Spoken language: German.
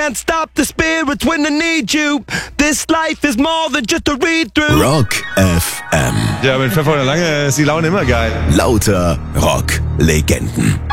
Can't stop the spirits when I need you. This life is more than just a read-through. Rock FM. Ja, mit Pfeffer und Lange ist die Laune immer geil. Lauter Rock-Legenden.